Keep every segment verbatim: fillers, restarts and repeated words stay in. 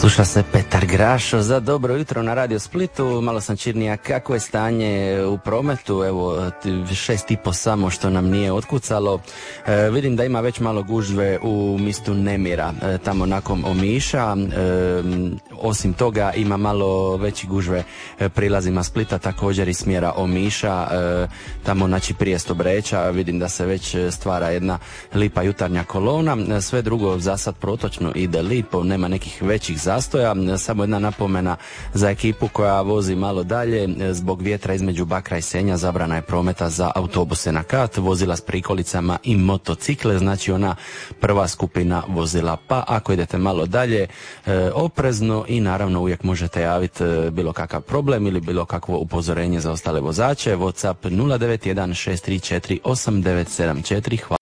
Sluša se Petar Grašo za Dobro jutro na Radio Splitu. Malo sam čirnija, kako je stanje u prometu, evo šest i po samo što nam nije otkucalo. E, vidim da ima već malo gužve u mistu Nemira, e, tamo nakon Omiša. E, osim toga ima malo veći gužve e, prilazima Splita, također i smjera Omiša, e, tamo znači prije Stobreča. Vidim da se već stvara jedna lipa jutarnja kolona. Sve drugo za sad protočno ide lipo, nema nekih većih zastoja. Samo jedna napomena za ekipu koja vozi malo dalje, zbog vjetra između Bakra i Senja zabrana je prometa za autobuse na kat, vozila s prikolicama i motocikle, znači ona prva skupina vozila. Pa ako idete malo dalje, e, oprezno i naravno uvijek možete javiti e, bilo kakav problem ili bilo kakvo upozorenje za ostale vozače. WhatsApp nula devet jedan šest tri četiri osam devet sedam četiri. Hvala.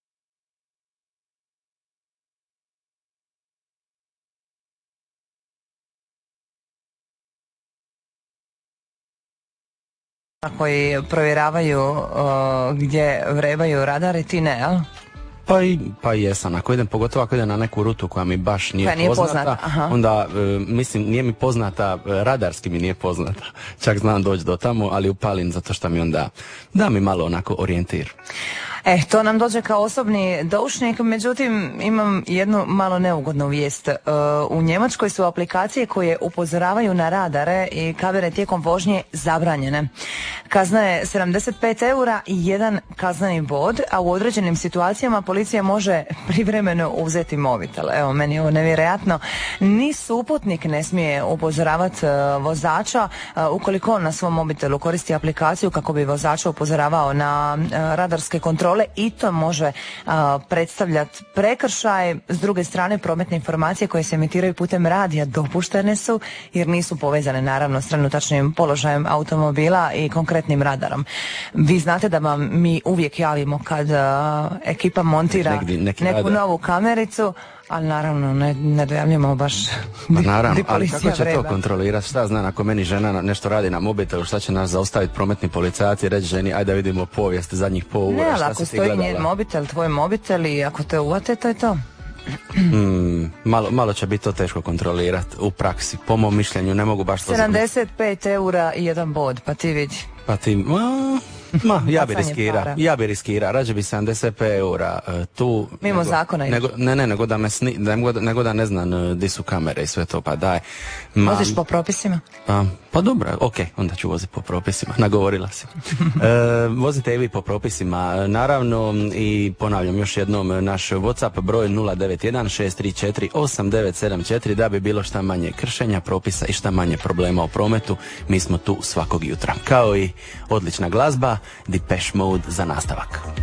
Koji provjeravaju uh, gdje vrebaju radari, ti ne, jel? Pa i, pa i jesam, ako idem, pogotovo ako idem na neku rutu koja mi baš nije, nije poznata, poznata onda e, mislim nije mi poznata, radarski mi nije poznata, čak znam doći do tamo, ali upalim zato što mi onda da mi malo onako orijentir. E, to nam dođe kao osobni doušnik, međutim imam jednu malo neugodnu vijest. E, u Njemačkoj su aplikacije koje upozoravaju na radare i kamere tijekom vožnje zabranjene. Kazna je sedamdeset pet eura i jedan kazneni bod, a u određenim situacijama policija može privremeno uzeti mobitel. Evo, meni je ovo nevjerojatno. Ni suputnik ne smije upozoravati uh, vozača uh, ukoliko on na svom mobitelu koristi aplikaciju kako bi vozača upozoravao na uh, radarske kontrole, i to može uh, predstavljati prekršaj. S druge strane, prometne informacije koje se emitiraju putem radija dopuštene su jer nisu povezane naravno s trenutačnim položajem automobila i konkretnim radarom. Vi znate da vam mi uvijek javimo kad uh, ekipa montira neki, neki neku radar. Novu kamericu, ali naravno ne, ne dojavljamo baš pa naravno, di ali kako će vreba. To kontrolirati? Šta zna, ako meni žena nešto radi na mobitelu, šta će nas zaustaviti prometni policajac i reći ženi, ajde da vidimo povijest zadnjih pol ura, ne, ali šta ako si ti gledala? stoji njen mobitel, tvoj mobitel, i ako te uvate, to je to. Mm, malo, malo će biti to teško kontrolirati u praksi. Po mom mišljenju ne mogu baš to sedamdeset pet eura i jedan bod, pa ti vidi. Pa ti, ma, ma ja bi riskira, ja bi riskira, rađe bi sedamdeset pet eura uh, tu. Mimo nego, zakona nego, ne, ne, nego da me sni, nego, nego da ne znam uh, di su kamere i sve to, pa daj. Ma, voziš po propisima? Pa, pa dobro, ok, onda ću voziti po propisima, nagovorila si. uh, vozite i vi po propisima, naravno, i ponavljam još jednom naš WhatsApp broj nula devet jedan šest tri četiri osam devet sedam četiri, da bi bilo šta manje kršenja propisa i šta manje problema u prometu. Mi smo tu svakog jutra, kao i odlična glazba Depeche Mode za nastavak.